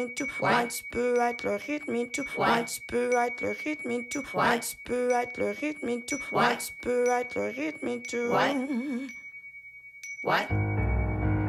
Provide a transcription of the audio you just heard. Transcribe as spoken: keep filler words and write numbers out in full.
tu ouais, tu peux être le rythme et tout ouais, tu peux être le rythme et tout ouais, tu peux être le rythme et tout ouais, tu peux être le rythme et tout ouais, ouais.